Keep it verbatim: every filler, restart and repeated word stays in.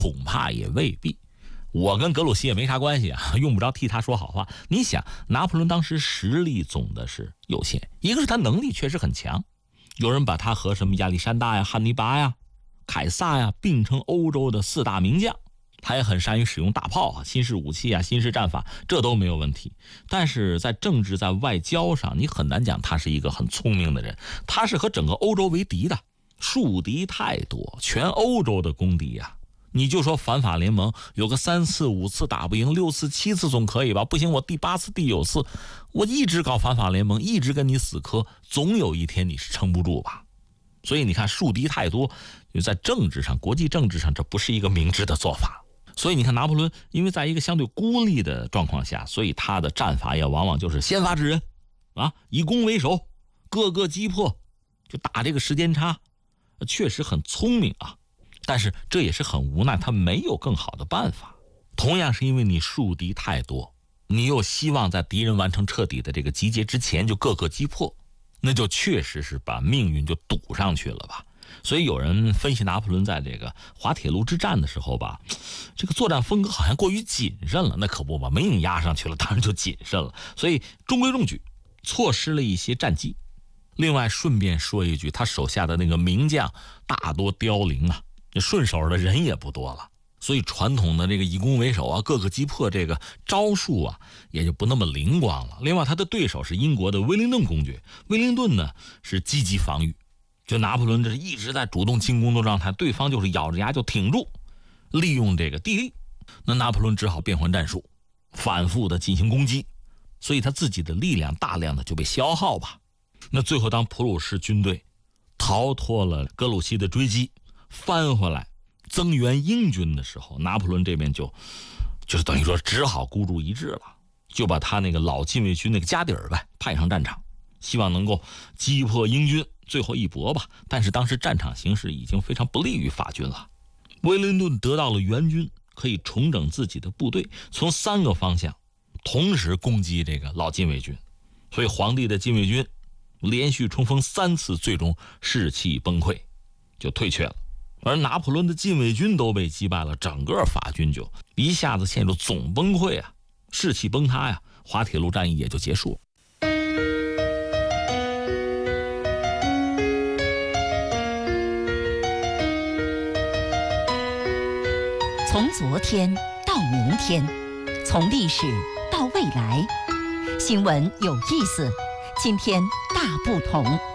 恐怕也未必。我跟格鲁希也没啥关系啊，用不着替他说好话。你想，拿破仑当时实力总的是有限，一个是他能力确实很强，有人把他和什么亚历山大呀、汉尼拔呀、凯撒呀并称欧洲的四大名将。他也很善于使用大炮啊、新式武器啊、新式战法，这都没有问题。但是在政治、在外交上，你很难讲他是一个很聪明的人。他是和整个欧洲为敌的，树敌太多，全欧洲的公敌呀。你就说反法联盟有个三次五次打不赢，六次七次总可以吧？不行，我第八次第九次我一直搞反法联盟，一直跟你死磕，总有一天你是撑不住吧。所以你看树敌太多，就在政治上、国际政治上，这不是一个明智的做法。所以你看拿破仑因为在一个相对孤立的状况下，所以他的战法也往往就是先发制人啊，以攻为守，各个击破，就打这个时间差，确实很聪明啊。但是这也是很无奈，他没有更好的办法。同样是因为你树敌太多，你又希望在敌人完成彻底的这个集结之前就各个击破，那就确实是把命运就赌上去了吧。所以有人分析拿破仑在这个滑铁卢之战的时候吧，这个作战风格好像过于谨慎了。那可不吧，命压上去了，当然就谨慎了。所以中规中矩，错失了一些战机。另外顺便说一句，他手下的那个名将大多凋零啊，顺手的人也不多了，所以传统的这个以攻为守啊，各个击破这个招数啊，也就不那么灵光了。另外他的对手是英国的威灵顿公爵，威灵顿呢是积极防御，就拿破仑这是一直在主动进攻的状态，对方就是咬着牙就挺住，利用这个地利，那拿破仑只好变换战术，反复的进行攻击，所以他自己的力量大量的就被消耗吧。那最后当普鲁士军队逃脱了格鲁希的追击，翻回来增援英军的时候，拿破仑这边就就是等于说只好孤注一掷了，就把他那个老禁卫军那个家底儿呗派上战场，希望能够击破英军最后一搏吧。但是当时战场形势已经非常不利于法军了，威灵顿得到了援军，可以重整自己的部队，从三个方向同时攻击这个老禁卫军，所以皇帝的禁卫军连续冲锋三次，最终士气崩溃，就退却了。而拿破仑的禁卫军都被击败了，整个法军就一下子陷入总崩溃啊，士气崩塌呀，滑铁卢战役也就结束了。 从昨天到明天，从历史到未来，新闻有意思，今天大不同。